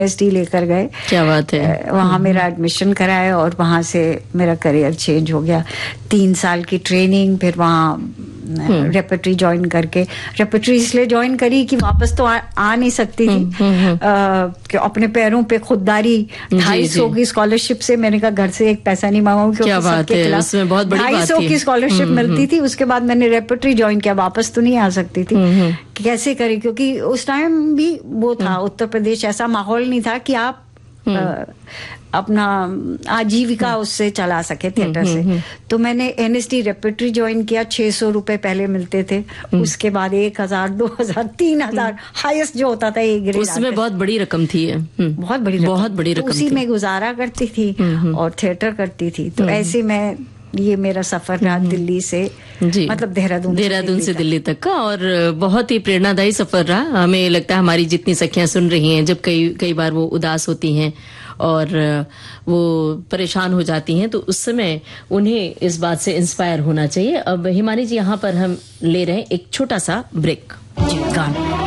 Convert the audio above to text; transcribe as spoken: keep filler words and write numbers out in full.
SD लेकर गए। क्या बात है। वहाँ मेरा एडमिशन कराया और वहाँ से मेरा करियर चेंज हो गया। तीन साल की ट्रेनिंग, फिर वहाँ रेपर्टरी ज्वाइन करके, रेपर्टरी इसलिए ज्वाइन करी कि वापस तो आ, आ नहीं सकती थी, आ, कि अपने पैरों पे खुददारी। ढाई सौ की स्कॉलरशिप से मैंने कहा घर से एक पैसा नहीं मांगा, क्योंकि सबके खिलाफ ढाई सौ की स्कॉलरशिप मिलती थी। उसके बाद मैंने रेपर्टरी ज्वाइन किया, वापस तो नहीं आ सकती थी, कैसे करें, क्योंकि उस टाइम भी वो था उत्तर प्रदेश, ऐसा माहौल नहीं था कि आप आ, अपना आजीविका उससे चला सके थिएटर से। तो मैंने एनएसडी रेपर्टरी ज्वाइन किया। छह सौ रुपए पहले मिलते थे, उसके बाद एक हजार, दो हजार, तीन हजार हाईएस्ट जो होता था एक ग्रेड। उसमें बहुत बड़ी रकम थी है। बहुत बड़ी रकम, बहुत बड़ी रकम। तो उसी में गुजारा करती थी और थिएटर करती थी। तो ऐसे में ये मेरा सफर रहा दिल्ली से, मतलब देहरादून देहरादून से दिल्ली तक का, और बहुत ही प्रेरणादायी सफर रहा। हमें लगता है हमारी जितनी सखियां सुन रही हैं, जब कई कई बार वो उदास होती हैं और वो परेशान हो जाती हैं, तो उस समय उन्हें इस बात से इंस्पायर होना चाहिए। अब हिमानी जी, यहाँ पर हम ले रहे हैं एक छोटा सा ब्रेक। जी, गाना।